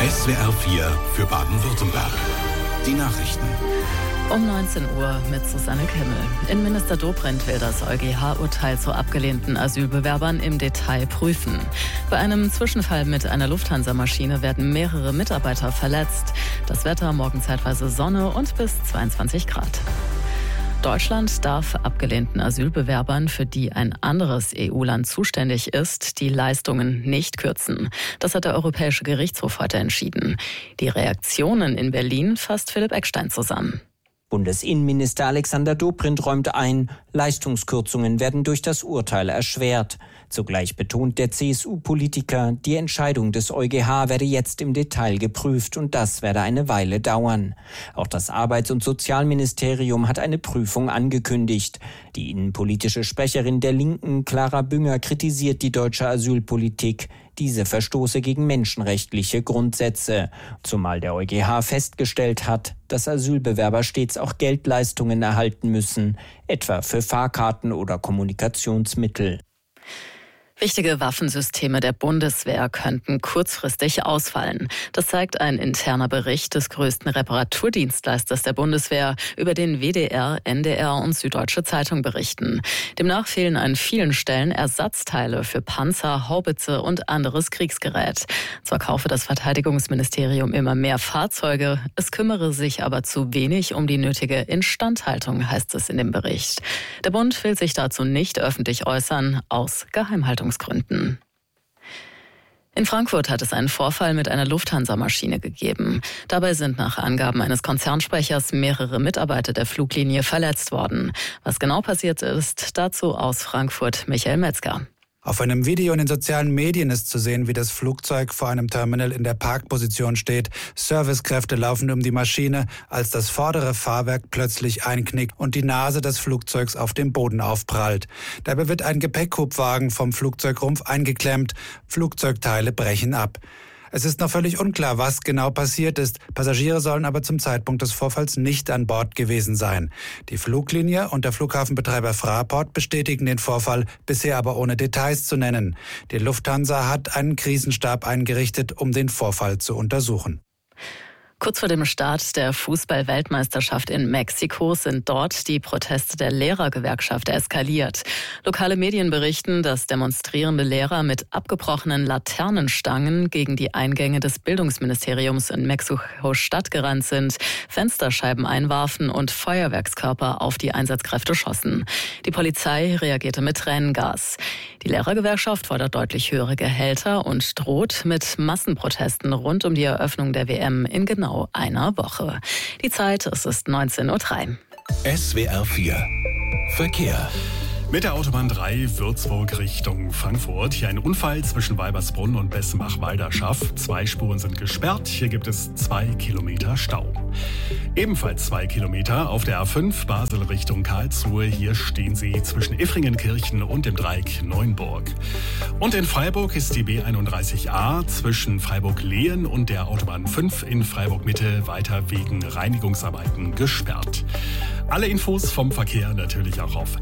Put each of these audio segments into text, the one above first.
SWR 4 für Baden-Württemberg. Die Nachrichten. Um 19 Uhr mit Susanne Kimmel. Innenminister Dobrindt will das EuGH-Urteil zu abgelehnten Asylbewerbern im Detail prüfen. Bei einem Zwischenfall mit einer Lufthansa-Maschine werden mehrere Mitarbeiter verletzt. Das Wetter morgen zeitweise Sonne und bis 22 Grad. Deutschland darf abgelehnten Asylbewerbern, für die ein anderes EU-Land zuständig ist, die Leistungen nicht kürzen. Das hat der Europäische Gerichtshof heute entschieden. Die Reaktionen in Berlin fasst Philipp Eckstein zusammen. Bundesinnenminister Alexander Dobrindt räumt ein, Leistungskürzungen werden durch das Urteil erschwert. Zugleich betont der CSU-Politiker, die Entscheidung des EuGH werde jetzt im Detail geprüft und das werde eine Weile dauern. Auch das Arbeits- und Sozialministerium hat eine Prüfung angekündigt. Die innenpolitische Sprecherin der Linken, Clara Bünger, kritisiert die deutsche Asylpolitik. Diese verstoße gegen menschenrechtliche Grundsätze. Zumal der EuGH festgestellt hat, dass Asylbewerber stets auch Geldleistungen erhalten müssen, etwa für Fahrkarten oder Kommunikationsmittel. Wichtige Waffensysteme der Bundeswehr könnten kurzfristig ausfallen. Das zeigt ein interner Bericht des größten Reparaturdienstleisters der Bundeswehr, über den WDR, NDR und Süddeutsche Zeitung berichten. Demnach fehlen an vielen Stellen Ersatzteile für Panzer, Haubitze und anderes Kriegsgerät. Zwar kaufe das Verteidigungsministerium immer mehr Fahrzeuge, es kümmere sich aber zu wenig um die nötige Instandhaltung, heißt es in dem Bericht. Der Bund will sich dazu nicht öffentlich äußern, aus Geheimhaltungsgründen. In Frankfurt hat es einen Vorfall mit einer Lufthansa-Maschine gegeben. Dabei sind nach Angaben eines Konzernsprechers mehrere Mitarbeiter der Fluglinie verletzt worden. Was genau passiert ist, dazu aus Frankfurt Michael Metzger. Auf einem Video in den sozialen Medien ist zu sehen, wie das Flugzeug vor einem Terminal in der Parkposition steht. Servicekräfte laufen um die Maschine, als das vordere Fahrwerk plötzlich einknickt und die Nase des Flugzeugs auf dem Boden aufprallt. Dabei wird ein Gepäckhubwagen vom Flugzeugrumpf eingeklemmt. Flugzeugteile brechen ab. Es ist noch völlig unklar, was genau passiert ist. Passagiere sollen aber zum Zeitpunkt des Vorfalls nicht an Bord gewesen sein. Die Fluglinie und der Flughafenbetreiber Fraport bestätigen den Vorfall, bisher aber ohne Details zu nennen. Die Lufthansa hat einen Krisenstab eingerichtet, um den Vorfall zu untersuchen. Kurz vor dem Start der Fußball-Weltmeisterschaft in Mexiko sind dort die Proteste der Lehrergewerkschaft eskaliert. Lokale Medien berichten, dass demonstrierende Lehrer mit abgebrochenen Laternenstangen gegen die Eingänge des Bildungsministeriums in Mexiko-Stadt gerannt sind, Fensterscheiben einwarfen und Feuerwerkskörper auf die Einsatzkräfte schossen. Die Polizei reagierte mit Tränengas. Die Lehrergewerkschaft fordert deutlich höhere Gehälter und droht mit Massenprotesten rund um die Eröffnung der WM in genau einer Woche. Die Zeit, es ist 19:03 Uhr. SWR 4 Verkehr. Mit der Autobahn 3 Würzburg Richtung Frankfurt. Hier ein Unfall zwischen Weibersbrunn und Bessenbach-Walderschaff. 2 Spuren sind gesperrt. Hier gibt es 2 Kilometer Stau. Ebenfalls 2 Kilometer auf der A5 Basel Richtung Karlsruhe. Hier stehen sie zwischen Iffringenkirchen und dem Dreieck Neuenburg. Und in Freiburg ist die B31a zwischen Freiburg-Lehen und der Autobahn 5 in Freiburg-Mitte weiter wegen Reinigungsarbeiten gesperrt. Alle Infos vom Verkehr natürlich auch auf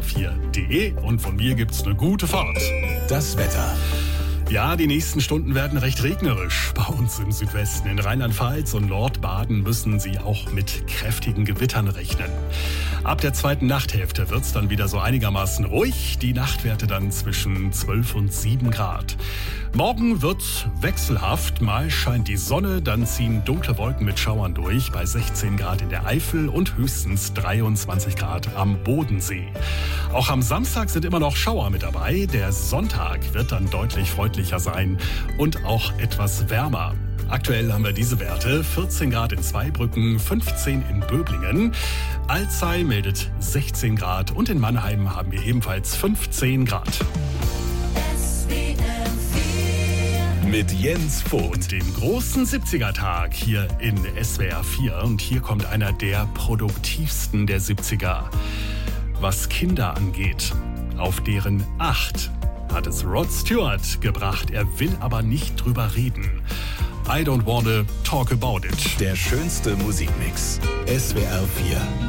swr4.de und von mir gibt's eine gute Fahrt. Das Wetter. Ja, die nächsten Stunden werden recht regnerisch. Bei uns im Südwesten, in Rheinland-Pfalz und Nordbaden müssen Sie auch mit kräftigen Gewittern rechnen. Ab der zweiten Nachthälfte wird's dann wieder so einigermaßen ruhig. Die Nachtwerte dann zwischen 12 und 7 Grad. Morgen wird's wechselhaft. Mal scheint die Sonne, dann ziehen dunkle Wolken mit Schauern durch bei 16 Grad in der Eifel und höchstens 23 Grad am Bodensee. Auch am Samstag sind immer noch Schauer mit dabei. Der Sonntag wird dann deutlich freundlicher sein und auch etwas wärmer. Aktuell haben wir diese Werte: 14 Grad in Zweibrücken, 15 in Böblingen. Alzey meldet 16 Grad und in Mannheim haben wir ebenfalls 15 Grad. Mit Jens Vogt. Und dem großen 70er-Tag hier in SWR 4. Und hier kommt einer der produktivsten der 70er. Was Kinder angeht, auf deren 8 hat es Rod Stewart gebracht. Er will aber nicht drüber reden. I don't wanna talk about it. Der schönste Musikmix. SWR 4.